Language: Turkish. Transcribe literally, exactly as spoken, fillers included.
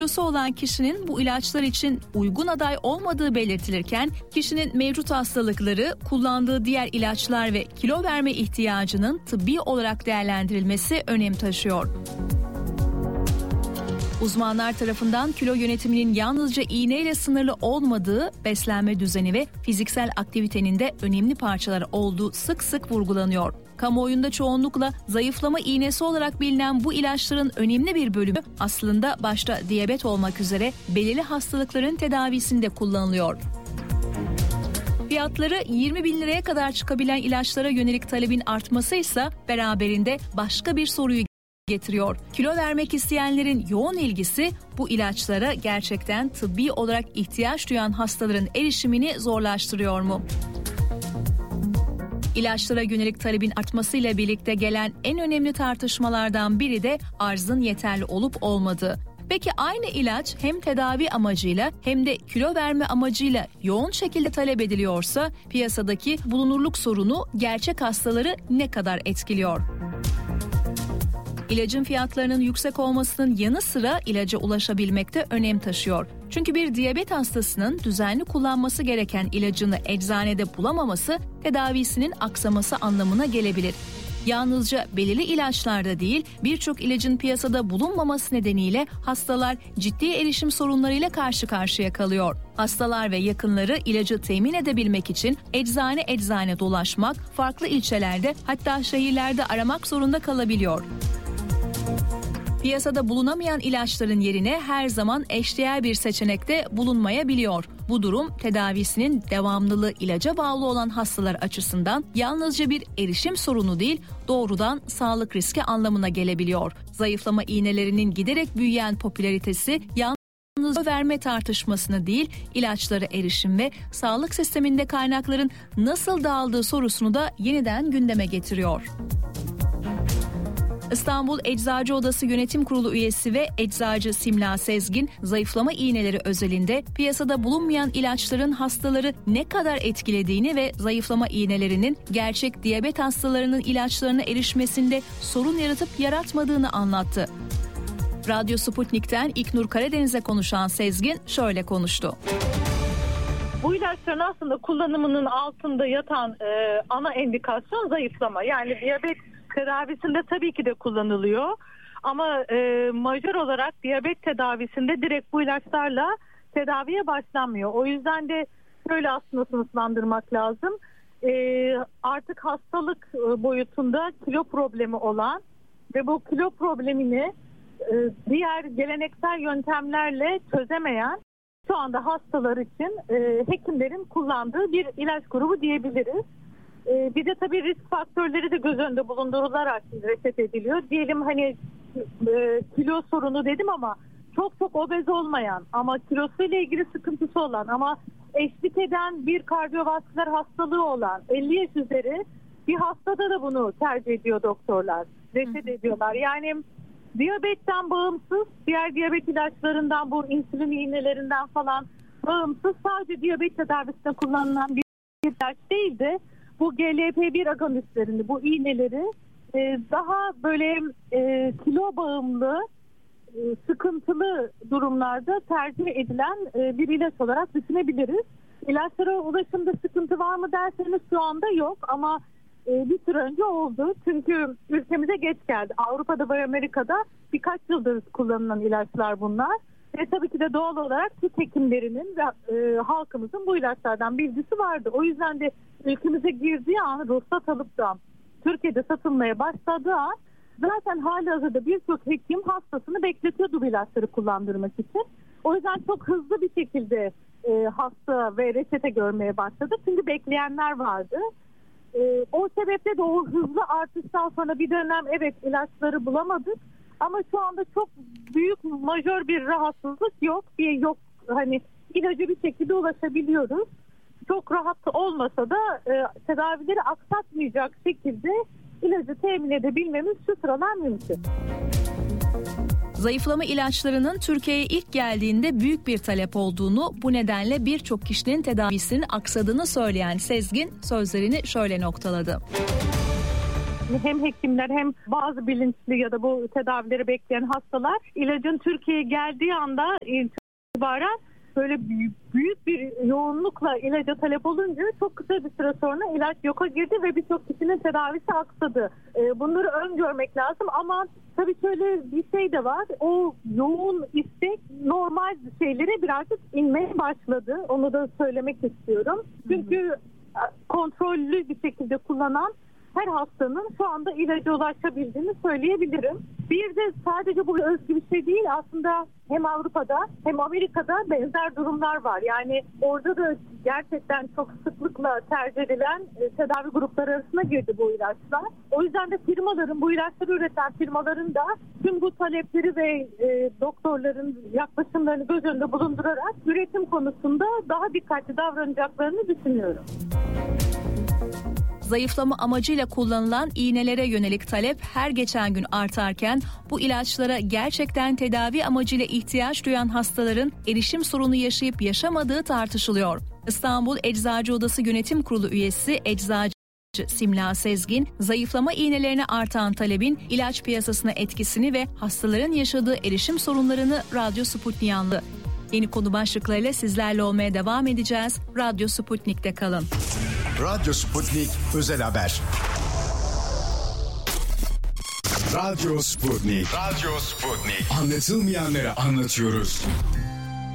kilosu olan kişinin bu ilaçlar için uygun aday olmadığı belirtilirken, kişinin mevcut hastalıkları, kullandığı diğer ilaçlar ve kilo verme ihtiyacının tıbbi olarak değerlendirilmesi önem taşıyor. Uzmanlar tarafından kilo yönetiminin yalnızca iğneyle sınırlı olmadığı, beslenme düzeni ve fiziksel aktivitenin de önemli parçaları olduğu sık sık vurgulanıyor. Kamuoyunda çoğunlukla zayıflama iğnesi olarak bilinen bu ilaçların önemli bir bölümü aslında başta diyabet olmak üzere belirli hastalıkların tedavisinde kullanılıyor. Fiyatları yirmi bin liraya kadar çıkabilen ilaçlara yönelik talebin artması ise beraberinde başka bir soruyu getiriyor. Kilo vermek isteyenlerin yoğun ilgisi bu ilaçlara gerçekten tıbbi olarak ihtiyaç duyan hastaların erişimini zorlaştırıyor mu? İlaçlara yönelik talebin artmasıyla birlikte gelen en önemli tartışmalardan biri de arzın yeterli olup olmadığı. Peki aynı ilaç hem tedavi amacıyla hem de kilo verme amacıyla yoğun şekilde talep ediliyorsa piyasadaki bulunurluk sorunu gerçek hastaları ne kadar etkiliyor? İlacın fiyatlarının yüksek olmasının yanı sıra ilaca ulaşabilmekte önem taşıyor. Çünkü bir diyabet hastasının düzenli kullanması gereken ilacını eczanede bulamaması tedavisinin aksaması anlamına gelebilir. Yalnızca belirli ilaçlarda değil, birçok ilacın piyasada bulunmaması nedeniyle hastalar ciddi erişim sorunlarıyla karşı karşıya kalıyor. Hastalar ve yakınları ilacı temin edebilmek için eczane eczane dolaşmak, farklı ilçelerde hatta şehirlerde aramak zorunda kalabiliyor. Piyasada bulunamayan ilaçların yerine her zaman eşdeğer bir seçenekte bulunmayabiliyor. Bu durum tedavisinin devamlılığı ilaca bağlı olan hastalar açısından yalnızca bir erişim sorunu değil, doğrudan sağlık riski anlamına gelebiliyor. Zayıflama iğnelerinin giderek büyüyen popülaritesi yalnızca verme tartışmasını değil, ilaçlara erişim ve sağlık sisteminde kaynakların nasıl dağıldığı sorusunu da yeniden gündeme getiriyor. İstanbul Eczacı Odası Yönetim Kurulu üyesi ve eczacı Simla Sezgin, zayıflama iğneleri özelinde piyasada bulunmayan ilaçların hastaları ne kadar etkilediğini ve zayıflama iğnelerinin gerçek diyabet hastalarının ilaçlarına erişmesinde sorun yaratıp yaratmadığını anlattı. Radyo Sputnik'ten İknur Karadeniz'e konuşan Sezgin şöyle konuştu. Bu ilaçların aslında kullanımının altında yatan e, ana endikasyon zayıflama. Yani diyabet tedavisinde tabii ki de kullanılıyor ama e, majör olarak diyabet tedavisinde direkt bu ilaçlarla tedaviye başlanmıyor. O yüzden de şöyle aslında sınıflandırmak lazım. E, artık hastalık boyutunda kilo problemi olan ve bu kilo problemini e, diğer geleneksel yöntemlerle çözemeyen şu anda hastalar için e, hekimlerin kullandığı bir ilaç grubu diyebiliriz. Ee, bir de tabii risk faktörleri de göz önünde bulundurularak reçet ediliyor. Diyelim hani e, kilo sorunu dedim ama çok çok obez olmayan ama kilosuyla ilgili sıkıntısı olan ama eşlik eden bir kardiyovasküler hastalığı olan elli yaş üzeri bir hastada da bunu tercih ediyor doktorlar. Reçet ediyorlar. Yani diyabetten bağımsız, diğer diyabet ilaçlarından, bu insülin iğnelerinden falan bağımsız, sadece diyabet tedavisinde kullanılan bir ilaç değil de bu G L P bir agonistlerini, bu iğneleri e, daha böyle e, kilo bağımlı, e, sıkıntılı durumlarda tercih edilen e, bir ilaç olarak düşünebiliriz. İlaçlara ulaşımda sıkıntı var mı derseniz şu anda yok ama e, bir süre önce oldu. Çünkü ülkemize geç geldi. Avrupa'da ve Amerika'da birkaç yıldır kullanılan ilaçlar bunlar. Ve tabii ki de doğal olarak Türk hekimlerinin ve e, halkımızın bu ilaçlardan bilgisi vardı. O yüzden de ülkemize girdiği an, ruhsat alıp da Türkiye'de satılmaya başladığı an zaten halihazırda birçok hekim hastasını bekletiyordu bu ilaçları kullandırmak için. O yüzden çok hızlı bir şekilde e, hasta ve reçete görmeye başladı. Çünkü bekleyenler vardı. E, o sebeple de o hızlı artıştan sonra bir dönem evet ilaçları bulamadık. Ama şu anda çok büyük majör bir rahatsızlık yok. Bir yok hani ilacı bir şekilde ulaşabiliyoruz. Çok rahat olmasa da e, tedavileri aksatmayacak şekilde ilacı temin edebilmemiz şu sıralar mümkün. Zayıflama ilaçlarının Türkiye'ye ilk geldiğinde büyük bir talep olduğunu, bu nedenle birçok kişinin tedavisinin aksadığını söyleyen Sezgin sözlerini şöyle noktaladı. hem hekimler hem bazı bilinçli ya da bu tedavileri bekleyen hastalar ilacın Türkiye'ye geldiği anda itibaren böyle büyük bir yoğunlukla ilaca talep olunca çok kısa bir süre sonra ilaç yoka girdi ve birçok kişinin tedavisi aksadı. Bunları öngörmek lazım ama tabii şöyle bir şey de var. O yoğun istek normal şeylere birazcık inmeye başladı. Onu da söylemek istiyorum. Çünkü kontrollü bir şekilde kullanan her hastanın şu anda ilaca ulaşabildiğini söyleyebilirim. Bir de sadece bu özgü bir şey değil, aslında hem Avrupa'da hem Amerika'da benzer durumlar var. Yani orada da gerçekten çok sıklıkla tercih edilen e, tedavi grupları arasına girdi bu ilaçlar. O yüzden de firmaların, bu ilaçları üreten firmaların da tüm bu talepleri ve e, doktorların yaklaşımlarını göz önünde bulundurarak üretim konusunda daha dikkatli davranacaklarını düşünüyorum. Zayıflama amacıyla kullanılan iğnelere yönelik talep her geçen gün artarken bu ilaçlara gerçekten tedavi amacıyla ihtiyaç duyan hastaların erişim sorunu yaşayıp yaşamadığı tartışılıyor. İstanbul Eczacı Odası Yönetim Kurulu üyesi Eczacı Simla Sezgin, zayıflama iğnelerine artan talebin ilaç piyasasına etkisini ve hastaların yaşadığı erişim sorunlarını Radyo Sputnik'e anlattı. Yeni konu başlıklarıyla sizlerle olmaya devam edeceğiz. Radyo Sputnik'te kalın. Radyo Sputnik Özel Haber. Radyo Sputnik. Radyo Sputnik. Anlatılmayanları anlatıyoruz.